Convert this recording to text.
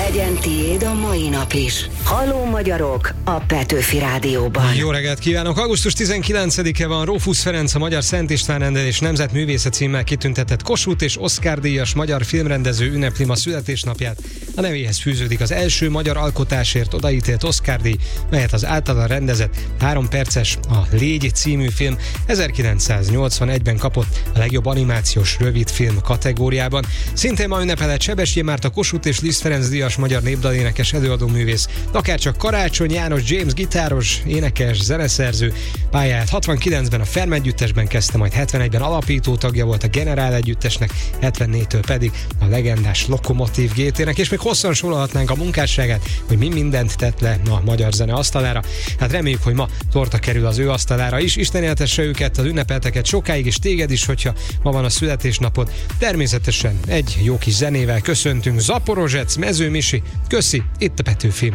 Legyen tiéd a mai nap is. Halló magyarok a Petőfi Rádióban. Jó reggelt kívánok! Augusztus 19-e van, Rófusz Ferenc, a Magyar Szent István rendelés nemzetművésze címmel kitüntetett Kossuth és Oscar-díjas magyar filmrendező ünnepli ma születésnapját. A nevéhez fűződik az első magyar alkotásért odaítélt Oscar-díj, melyet az általa rendezett 3 perces A Légy című film 1981-ben kapott a legjobb animációs rövidfilm kategóriában. Szintén ma ünnepelett Sebestyén Márta Kossuth és Liszt Ferenc díjas magyar népdalénekes előadóművész, akárcsak Karácsony János James gitáros, énekes, zeneszerző. Pályáját 69-ben a Ferm együttesben kezdte, majd 71-ben alapító tagja volt a Generál együttesnek, 74-től pedig a legendás Lokomotív GT-nek, és még hosszan sorolhatnánk a munkásságát, hogy mi mindent tett le a magyar zene asztalára. Hát reméljük, hogy ma torta kerül az ő asztalára is. Isten éltesse őket, az ünnepelteket sokáig, és téged is, hogyha ma van a születésnapod. Természetesen egy jó kis zenével köszöntünk. Zaporozsec, Mező Misi, köszi, itt a Petőfi.